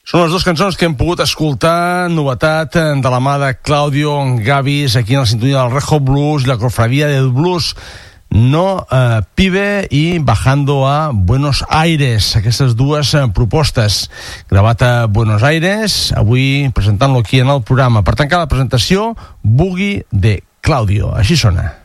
Són les dues cançons que hem pogut escoltar, novetat de la mà de Claudio Gavis, aquí en la sintonia del Rejo Blues, la cofradía del blues, No Pibe i Bajando a Buenos Aires. Aquestes dues propostes, gravat a Buenos Aires, avui presentant-lo aquí en el programa. Per tancar la presentació, Boogie de Claudio. Així sona.